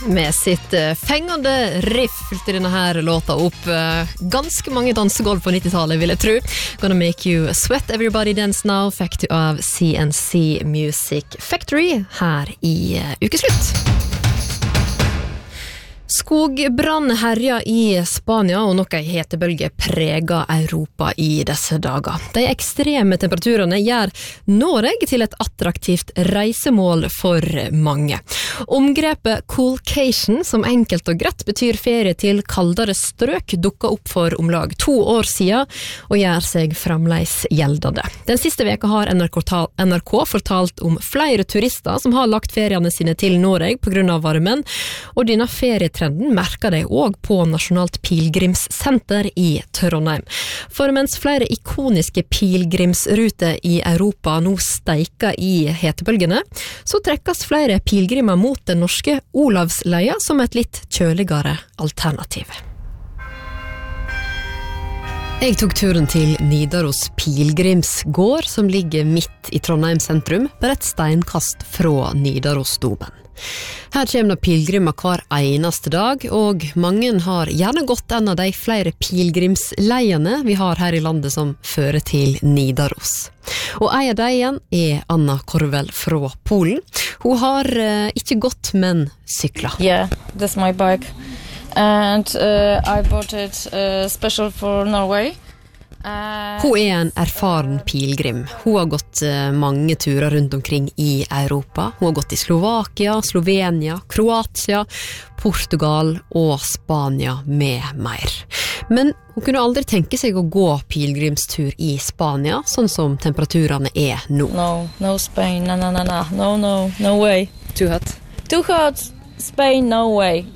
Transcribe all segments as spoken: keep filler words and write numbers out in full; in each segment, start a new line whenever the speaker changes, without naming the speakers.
Med sitt uh, fengende riff fylte denne her låta opp uh, ganske mange dansegolv på nittitallet, vil jeg tro. Gonna make you sweat, everybody dance now. Factory av C N C Music Factory her i uh, ukeslutt. Skogbrann herja i Spania, og noe hetebølge preger Europa i disse dager. De ekstreme temperaturene gjør Norge til et attraktivt reisemål for mange. Omgrepet Coolcation, som enkelt og greit betyr ferie til kaldere strøk, dukket opp for om lag to år siden, og gjør seg fremleis gjeldende. Den siste veka har N R K, N R K fortalt om flere turister som har lagt feriene sine til Norge på grunn av varmen, og denne ferietrenden merker de også på Nasjonalt Pilgrimssenter i Trondheim. For mens flere ikoniske pilgrimsruter i Europa nå steiker i hetebølgene, så trekkes flere pilgrimer mot den norske Olavsleia som et litt kjøligere alternativ. Jeg tok turen til Nidaros Pilgrimsgård, som ligger midt i Trondheim sentrum, bare et steinkast fra Nidarosdomen. Her kommer det pilgrimer hver eneste dag, og mange har gjerne gått en av de flere pilgrimsleiene vi har her i landet som fører til Nidaros. Og en av de igjen er Anna Korvel fra Polen. Hun har uh, ikke gått, men sykla.
Yeah, that's my bike. And uh, I bought it uh, special for Norway. Uh,
Hun er en erfaren pilgrim. Hun har gått uh, mange turer rundt omkring i Europa. Hun har gått i Slovakia, Slovenia, Kroatia, Portugal og Spania med mer. Men hun kunne aldri tenke seg å gå pilgrimstur i Spania, sånn som temperaturene er nå.
No, no Spain, no, no, no, no, no, no, no way.
Too hot?
Too hot, Spain, no way.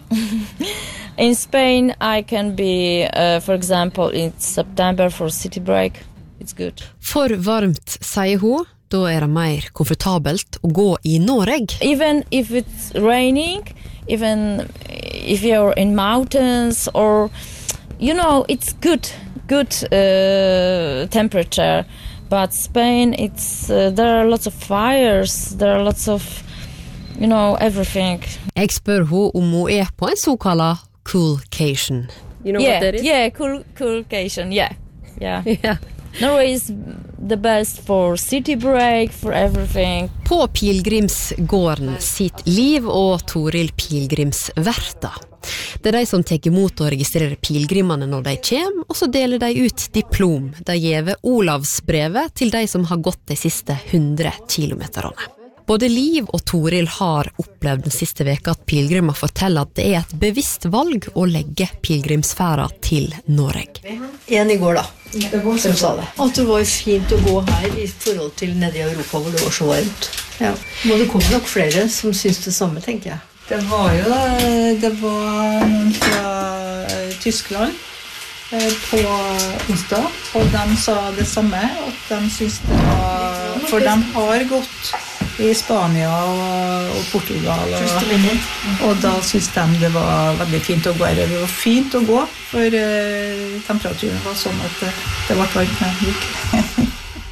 In Spain, I can be, uh, for example, in September for city break. It's good.
For varmt, sier hun, da er det mer komfortabelt å gå i Norge.
Even if it's raining, even if you're in mountains, or, you know, it's good, good uh, temperature. But Spain, it's uh, there are lots of fires, there are lots of, you know, everything.
Jeg spør hun om hun er på en såkalt coolcation. You know
yeah,
what that is?
Yeah, cool, coolcation, yeah. Yeah.
Yeah.
Norway is the best for city break, for everything.
På Pilgrimsgården sitt Liv og Toril Pilgrimsverta. Det er de som tar imot og registrerer pilgrimene når de kommer, og så deler de ut diplom. De gjever Olavsbrevet til de som har gått de siste hundre kilometerne. Både Liv og Toril har opplevd den siste veka at pilgrimer forteller at det er et bevisst valg å legge pilgrimsfæra til Norge.
En i går da, som sa det. At det var fint å gå her i forhold til nede i Europa hvor det var så varmt. Ja. Men det kommer nok flere som synes det samme, tenker jeg.
Det var jo det var noen fra Tyskland på onsdag, og de sa det samme, at de synes det var, for de har gått i Spania og, og Portugal, og, og da synes de det var veldig fint å gå her. Det var fint å gå, for uh, temperaturen var sånn at det, det var varmt når jeg gikk.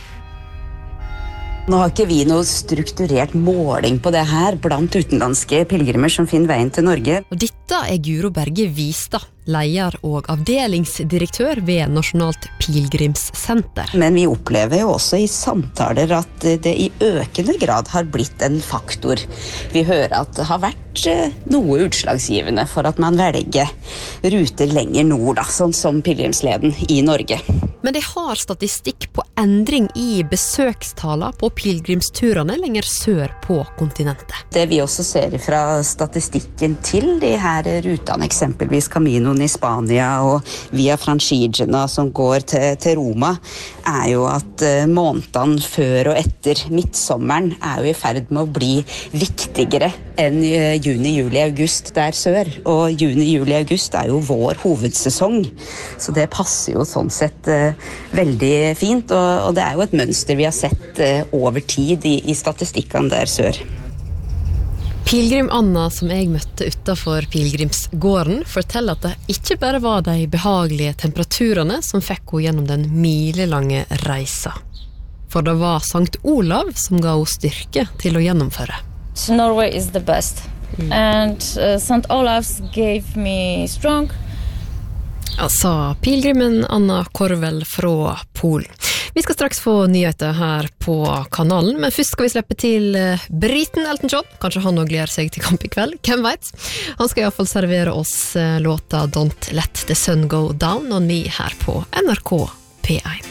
Nå har ikke vi noe strukturert måling på det her blant utenlandske pilgrimer som finner veien til Norge.
Og dette er Guro Berge Vistad, leder og avdelingsdirektør ved Nasjonalt Pilgrimssenter.
Men vi opplever jo også i samtaler at det i økende grad har blitt en faktor. Vi hører at det har vært noe utslagsgivende for at man velger ruter lenger nord, da, sånn som pilgrimsleden i Norge.
Men de har statistikk på endring i besøkstaler på pilgrimsturene lenger sør på kontinentet.
Det vi også ser fra statistikken til de her rutene, eksempelvis Camino i Spania og via Francigena som går til, til Roma, er jo at uh, månedene før og etter midtsommeren er jo i ferd med å bli viktigere enn uh, juni, juli, august der sør. Og juni, juli, august er jo vår hovedsesong, så det passer jo sånn sett uh, veldig fint, og, og det er jo et mønster vi har sett uh, over tid i, i statistikkene der sør.
Pilgrim Anna, som jeg møtte utenfor Pilgrimsgården, forteller at det ikke bare var de behagelige temperaturene som fikk henne gjennom den milelange reisa. For det var Sankt Olav som ga henne styrke til å gjennomføre.
So Norway is the best. mm. and uh, Saint Olav's gave me strong.
Altså, pilgrimen Anna Korvel fra Polen. Vi skal straks få nyheter her på kanalen, men først skal vi slippe til briten Elton John. Kanskje han også gleder seg til kamp i kveld, hvem vet? Han skal i hvert fall servere oss låta Don't Let the Sun Go Down on Me her på N R K P one.